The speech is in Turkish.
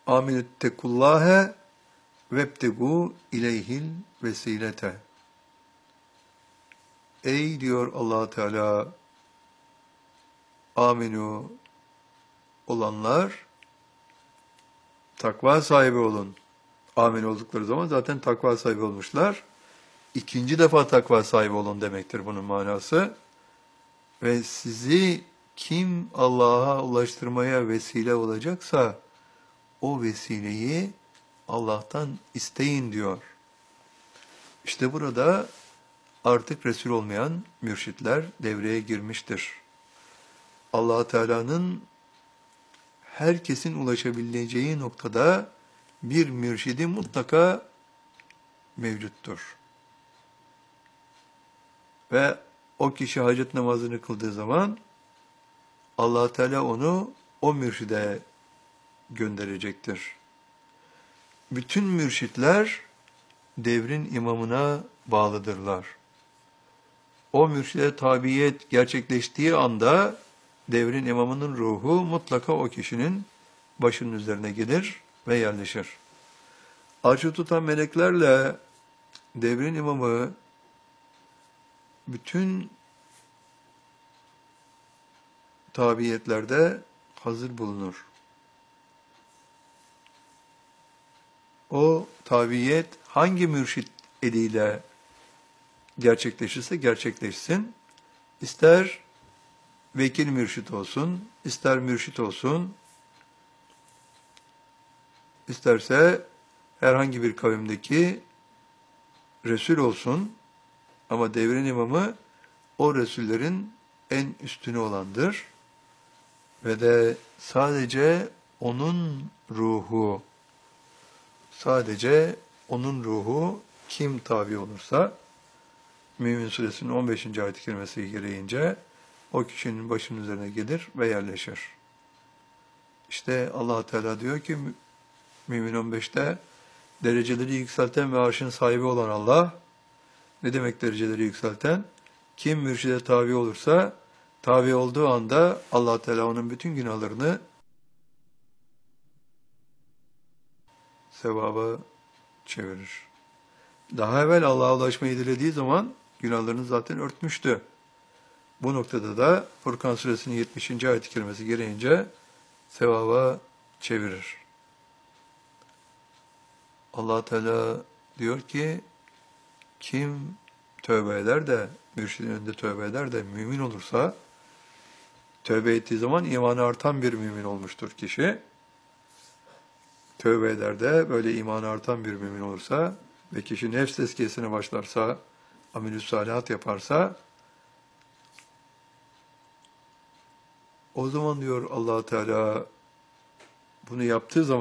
Amenüttekullâhe vebtegû ileyhil vesilete. Ey diyor Allah Teala, aminu olanlar, takva sahibi olun. Amin oldukları zaman zaten takva sahibi olmuşlar. İkinci defa takva sahibi olun demektir bunun manası. Ve sizi kim Allah'a ulaştırmaya vesile olacaksa, o vesileyi Allah'tan isteyin diyor. İşte burada artık Resul olmayan mürşitler devreye girmiştir. Allah Teala'nın herkesin ulaşabileceği noktada bir mürşidi mutlaka mevcuttur. Ve o kişi hacet namazını kıldığı zaman Allah Teala onu o mürşide gönderecektir. Bütün mürşitler devrin imamına bağlıdırlar. O mürşide tabiyet gerçekleştiği anda devrin imamının ruhu mutlaka o kişinin başının üzerine gelir ve yerleşir. Arşı tutan meleklerle devrin imamı bütün tabiyetlerde hazır bulunur. O tabiyet hangi mürşit eliyle gerçekleşirse gerçekleşsin, ister vekil mürşit olsun, ister mürşit olsun, isterse herhangi bir kavimdeki Resul olsun, ama devrin imamı o Resullerin en üstünü olandır ve de sadece onun ruhu kim tabi olursa, Mümin Suresinin 15. ayet-i kerimesi gereğince o kişinin başının üzerine gelir ve yerleşir. İşte Allah Teala diyor ki Mümin 15'te, dereceleri yükselten ve arşın sahibi olan Allah. Ne demek dereceleri yükselten? Kim mürşide tabi olursa, tabi olduğu anda Allah Teala onun bütün günahlarını sevaba çevirir. Daha evvel Allah'a ulaşmayı dilediği zaman günahlarını zaten örtmüştü. Bu noktada da Furkan Suresinin 70. ayet-i kerimesi gereğince sevaba çevirir. Allah Teala diyor ki, kim tövbe eder de, mürşidin önünde tövbe eder de mümin olursa, tövbe ettiği zaman imanı artan bir mümin olmuştur kişi. Tövbe eder de böyle imanı artan bir mümin olursa ve kişi nefs tezkiyesine başlarsa, amelü salihat yaparsa, o zaman diyor Allah Teala, bunu yaptığı zaman